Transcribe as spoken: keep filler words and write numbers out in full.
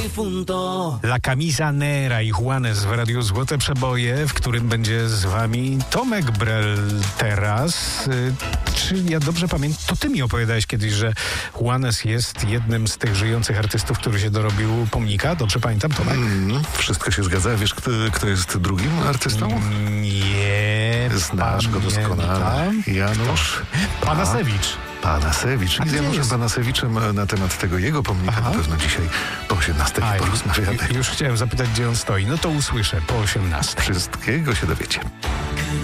difunto. La Camisa Nera i Juanes w Radiu Złote Przeboje, w którym będzie z wami Tomek Brel teraz. Y, Czy ja dobrze pamiętam? To ty mi opowiadałeś kiedyś, że Juanes jest jednym z tych żyjących artystów, który się dorobił pomnika. Dobrze pamiętam, Tomek? Mm, wszystko się zgadza. Wiesz, kto, kto jest drugim artystą? Nie. Znasz go doskonale. Janusz Panasewicz. Panasewicz. A I gdzie ja może z jest? Panasewiczem na temat tego jego pomnika Aha. na pewno dzisiaj po osiemnastej A, porozmawiamy. już chciałem zapytać, gdzie on stoi. No to usłyszę po osiemnastej. Wszystkiego się dowiecie.